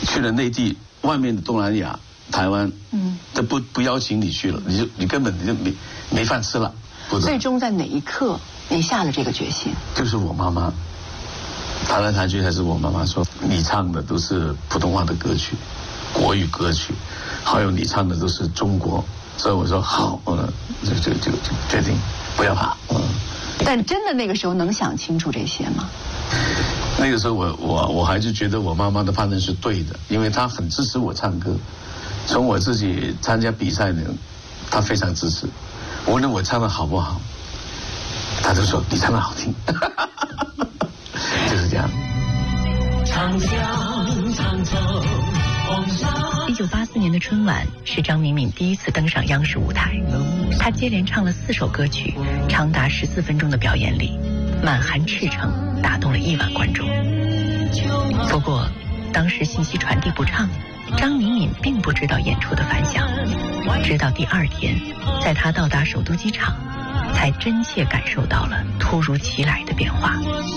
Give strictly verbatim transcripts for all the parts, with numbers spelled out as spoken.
去了内地外面的东南亚、台湾，嗯，都不不邀请你去了，你就你根本你就没没饭吃了。 最终在哪一刻你下了这个决心？ 就是我妈妈谈来谈去还是我妈妈说，你唱的都是普通话的歌曲、国语歌曲，还有你唱的都是中国，所以我说好，嗯，就就就就决定不要怕，嗯。 但真的那个时候能想清楚这些吗？ 那个时候我我我还是觉得我妈妈的判断是对的，因为她很支持我唱歌，从我自己参加比赛呢，她非常支持，无论我唱的好不好，她都说你唱的好听，就是这样。 长江长城黄沙。 一九八四年的春晚是张明敏第一次登上央视舞台，他接连唱了四首歌曲，长达十四分钟的表演里，满含赤诚，打动了亿万观众。不过，当时信息传递不畅，张明敏并不知道演出的反响，直到第二天，在他到达首都机场，才真切感受到了突如其来的变化。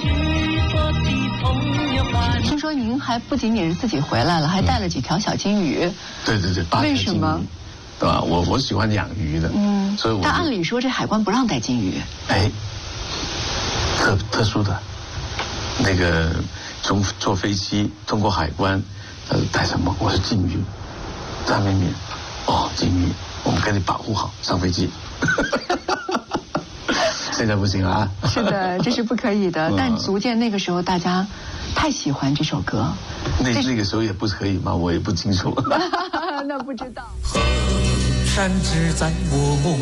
听说您还不仅仅是自己回来了，还带了几条小金鱼。 对对对，八条金鱼。 为什么？ 对吧？我我喜欢养鱼的，嗯，所以我。 但按理说这海关不让带金鱼。 哎，特特殊的，那个从坐飞机通过海关，呃，带什么？我是金鱼，张明敏，哦，金鱼，我们给你保护好，上飞机。现在不行啊！ 是的，这是不可以的。但足见那个时候大家太喜欢这首歌。 那那个时候也不可以吗？我也不清楚。 那不知道。 河山只在我梦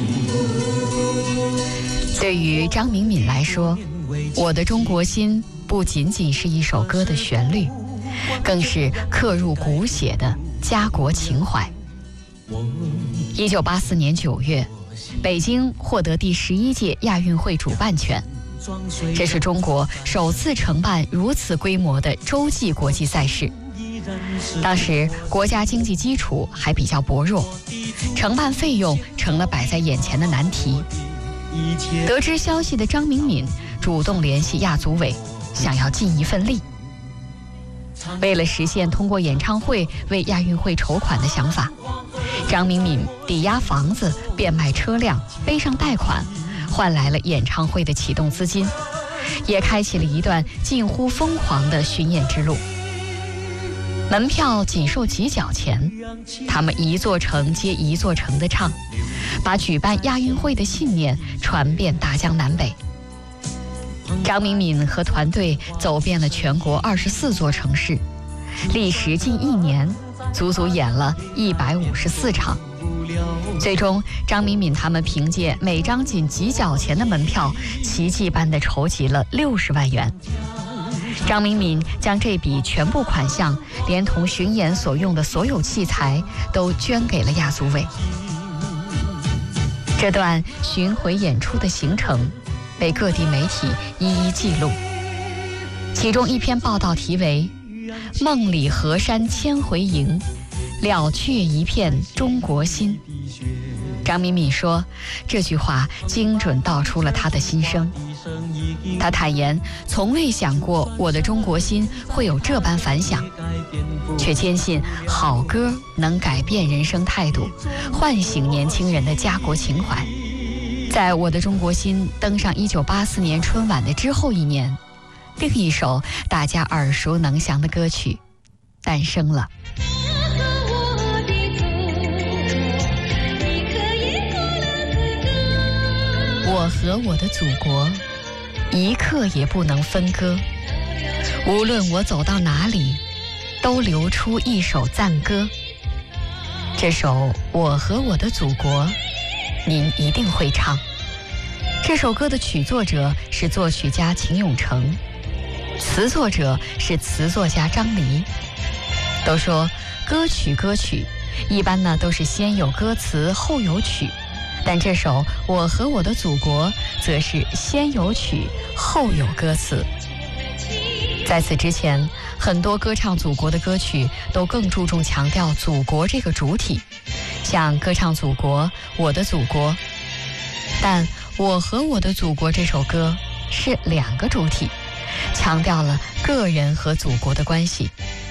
萦。 对于张明敏来说，我的中国心不仅仅是一首歌的旋律，更是刻入骨血的家国情怀。一九八四年九月，北京获得第十一届亚运会主办权，这是中国首次承办如此规模的洲际国际赛事。当时国家经济基础还比较薄弱，承办费用成了摆在眼前的难题。得知消息的张明敏主动联系亚组委，想要尽一份力。为了实现通过演唱会为亚运会筹款的想法，张明敏抵押房子、变卖车辆、背上贷款，换来了演唱会的启动资金，也开启了一段近乎疯狂的巡演之路。门票仅售几角钱，他们一座城接一座城的唱，把举办亚运会的信念传遍大江南北。张明敏和团队走遍了全国二十四座城市，历时近一年，足足演了一百五十四场。最终，张明敏他们凭借每张仅几角钱的门票，奇迹般地筹集了六十万元。张明敏将这笔全部款项，连同巡演所用的所有器材，都捐给了亚组委。这段巡回演出的行程，被各地媒体一一记录。其中一篇报道题为《梦里河山千回迎，了却一片中国心》。张明敏说，这句话精准道出了他的心声。他坦言，从未想过我的中国心会有这般反响，却坚信好歌能改变人生态度，唤醒年轻人的家国情怀。在我的中国心登上一九八四年春晚的之后一年，另一首大家耳熟能详的歌曲诞生了。我和我的祖国一刻也不能分割，无论我走到哪里，都流出一首赞歌。这首《我和我的祖国》您一定会唱。这首歌的曲作者是作曲家秦永成，词作者是词作家张黎。都说歌曲歌曲一般呢都是先有歌词后有曲，但这首《我和我的祖国》则是先有曲后有歌词。在此之前，很多歌唱祖国的歌曲都更注重强调祖国这个主体，像歌唱祖国、我的祖国。但《我和我的祖国》这首歌是两个主体，强调了个人和祖国的关系。